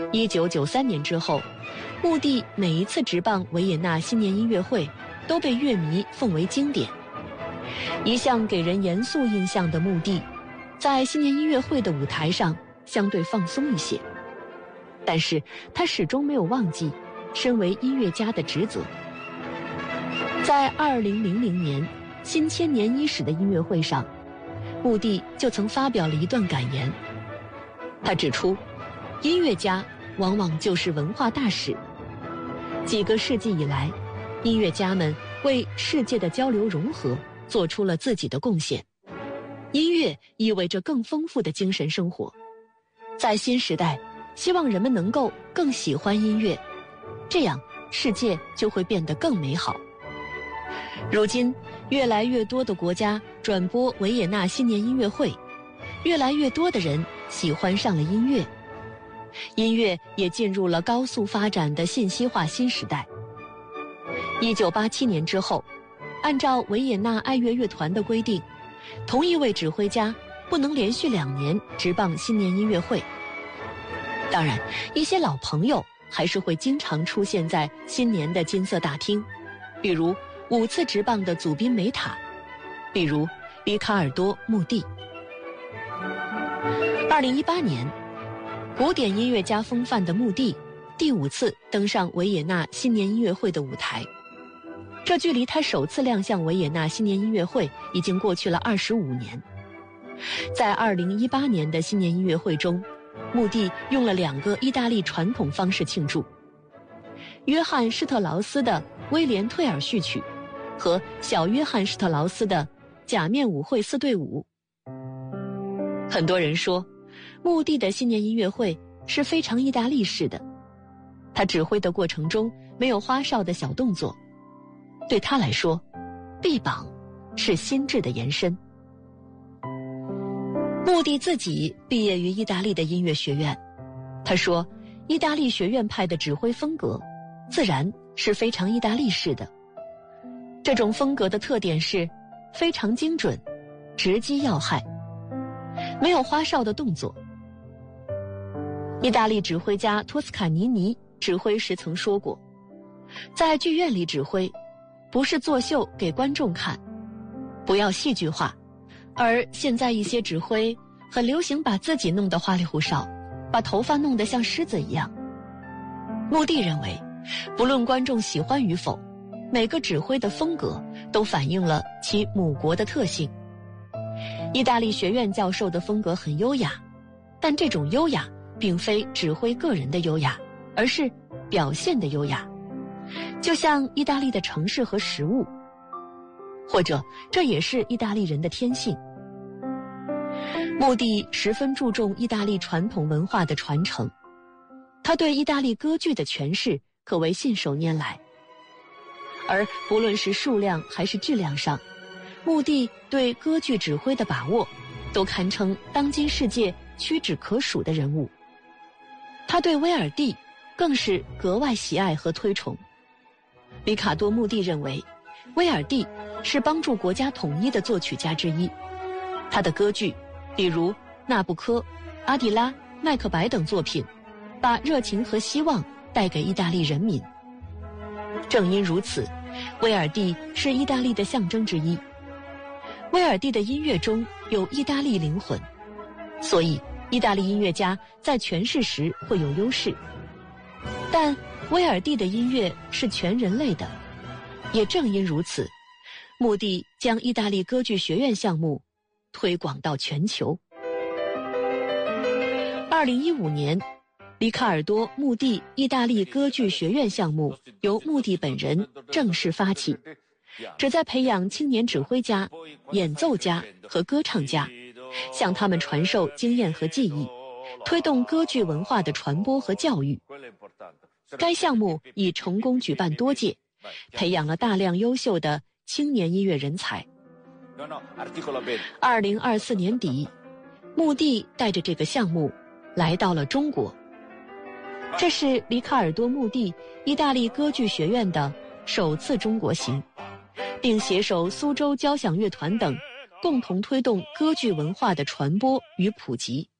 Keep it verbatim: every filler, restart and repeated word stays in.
一九九三年之后，穆蒂每一次执棒维也纳新年音乐会都被乐迷奉为经典。一向给人严肃印象的穆蒂，在新年音乐会的舞台上相对放松一些，但是他始终没有忘记身为音乐家的职责。在二零零零年新千年伊始的音乐会上，穆蒂就曾发表了一段感言。他指出，音乐家往往就是文化大使。几个世纪以来，音乐家们为世界的交流融合做出了自己的贡献。音乐意味着更丰富的精神生活。在新时代，希望人们能够更喜欢音乐，这样世界就会变得更美好。如今，越来越多的国家转播维也纳新年音乐会，越来越多的人喜欢上了音乐，音乐也进入了高速发展的信息化新时代。一九八七年之后，按照维也纳爱乐乐团的规定，同一位指挥家不能连续两年执棒新年音乐会。当然，一些老朋友还是会经常出现在新年的金色大厅，比如五次执棒的祖宾梅塔，比如里卡尔多·穆蒂。二零一八年，古典音乐家风范的穆蒂第五次登上维也纳新年音乐会的舞台，这距离他首次亮相维也纳新年音乐会已经过去了二十五年。在二零一八年的新年音乐会中，穆蒂用了两个意大利传统方式庆祝：约翰施特劳斯的威廉退尔序曲和小约翰施特劳斯的假面舞会四对舞。很多人说，穆蒂的新年音乐会是非常意大利式的，他指挥的过程中没有花哨的小动作，对他来说，臂膀是心智的延伸。穆蒂自己毕业于意大利的音乐学院，他说，意大利学院派的指挥风格自然是非常意大利式的。这种风格的特点是非常精准，直击要害，没有花哨的动作。意大利指挥家托斯卡尼尼指挥时曾说过，在剧院里指挥不是作秀给观众看，不要戏剧化。而现在一些指挥很流行把自己弄得花里胡哨，把头发弄得像狮子一样。穆蒂认为，不论观众喜欢与否，每个指挥的风格都反映了其母国的特性。意大利学院教授的风格很优雅，但这种优雅并非指挥个人的优雅，而是表现的优雅，就像意大利的城市和食物，或者这也是意大利人的天性。穆蒂十分注重意大利传统文化的传承，他对意大利歌剧的诠释可谓信手拈来，而不论是数量还是质量上，穆蒂对歌剧指挥的把握都堪称当今世界屈指可数的人物。他对威尔第更是格外喜爱和推崇。里卡多·穆蒂认为，威尔第是帮助国家统一的作曲家之一，他的歌剧比如《纳布科》《阿蒂拉》《麦克白》等作品，把热情和希望带给意大利人民。正因如此，威尔第是意大利的象征之一。威尔第的音乐中有意大利灵魂，所以意大利音乐家在诠释时会有优势。但威尔第的音乐是全人类的，也正因如此，穆蒂将意大利歌剧学院项目推广到全球。二零一五年，里卡尔多·穆蒂意大利歌剧学院项目由穆蒂本人正式发起，旨在培养青年指挥家、演奏家和歌唱家，向他们传授经验和技艺，推动歌剧文化的传播和教育。该项目已成功举办多届，培养了大量优秀的青年音乐人才。二零二四年底，穆蒂带着这个项目来到了中国。这是里卡尔多·穆蒂意大利歌剧学院的首次中国行，并携手苏州交响乐团等，共同推动歌剧文化的传播与普及。